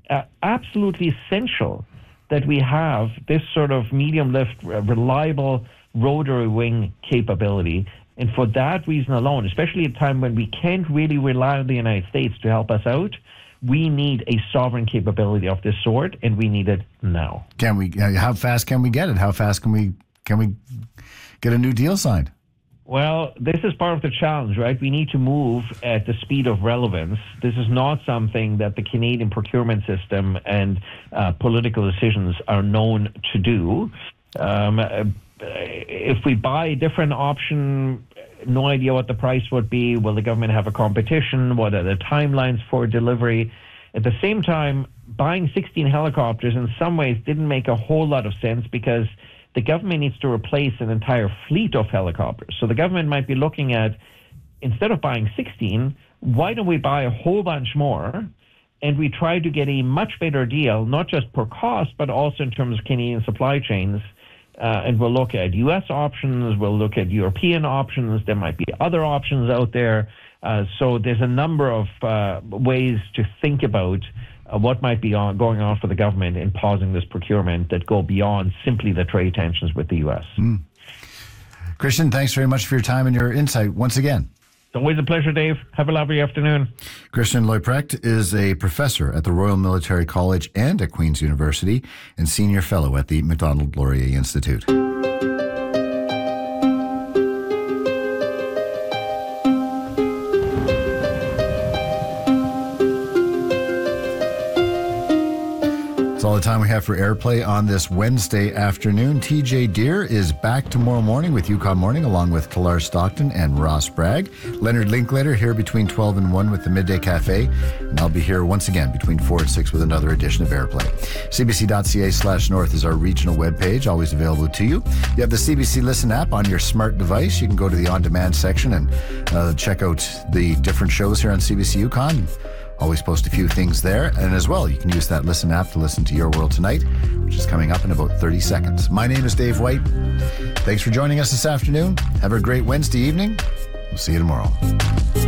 absolutely essential that we have this sort of medium lift, reliable rotary wing capability. And for that reason alone, especially at a time when we can't really rely on the United States to help us out, we need a sovereign capability of this sort, and we need it now. Can we? How fast can we get it? How fast can we get a new deal signed? Well, this is part of the challenge, right? We need to move at the speed of relevance. This is not something that the Canadian procurement system and political decisions are known to do. If we buy a different option, no idea what the price would be. Will the government have a competition? What are the timelines for delivery? At the same time, buying 16 helicopters in some ways didn't make a whole lot of sense because the government needs to replace an entire fleet of helicopters. So the government might be looking at, instead of buying 16, why don't we buy a whole bunch more? And we try to get a much better deal, not just per cost, but also in terms of Canadian supply chains. And we'll look at U.S. options, we'll look at European options, there might be other options out there. So there's a number of ways to think about what might be going on for the government in pausing this procurement that go beyond simply the trade tensions with the U.S. Christian, thanks very much for your time and your insight once again. It's always a pleasure, Dave. Have a lovely afternoon. Christian Leuprecht is a professor at the Royal Military College and at Queen's University and senior fellow at the Macdonald-Laurier Institute. That's all the time we have for Airplay on this Wednesday afternoon. TJ Deer is back tomorrow morning with Yukon Morning, along with Talar Stockton and Ross Bragg. Leonard Linklater here between 12 and 1 with the Midday Cafe. And I'll be here once again between 4 and 6 with another edition of Airplay. CBC.ca/north is our regional webpage, always available to you. You have the CBC Listen app on your smart device. You can go to the on-demand section and check out the different shows here on CBC Yukon. Always post a few things there. And as well, you can use that Listen app to listen to Your World Tonight, which is coming up in about 30 seconds. My name is Dave White. Thanks for joining us this afternoon. Have a great Wednesday evening. We'll see you tomorrow.